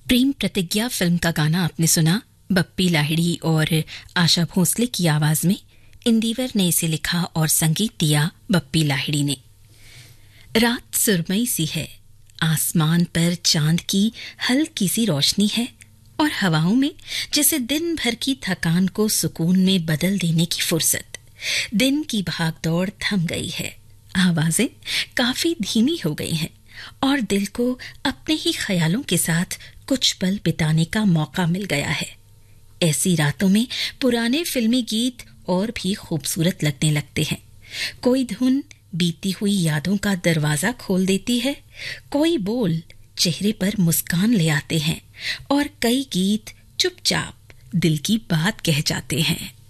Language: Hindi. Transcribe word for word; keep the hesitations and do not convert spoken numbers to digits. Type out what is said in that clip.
प्रेम प्रतिज्ञा फिल्म का गाना आपने सुना। बप्पी लाहिड़ी और आशा भोसले की आवाज में इंदिवर ने इसे लिखा और संगीत दिया बप्पी लाहिड़ी ने। रात सुरमई सी है, आसमान पर चांद की हल्की सी रोशनी है और हवाओं में जैसे दिन भर की थकान को सुकून में बदल देने की फुर्सत। दिन की भागदौड़ थम गई है, आवाजें काफी धीमी हो गई हैं और दिल को अपने ही ख्यालों के साथ कुछ पल बिताने का मौका मिल गया है। ऐसी रातों में पुराने फिल्मी गीत और भी खूबसूरत लगने लगते हैं। कोई धुन बीती हुई यादों का दरवाजा खोल देती है, कोई बोल चेहरे पर मुस्कान ले आते हैं और कई गीत चुपचाप दिल की बात कह जाते हैं।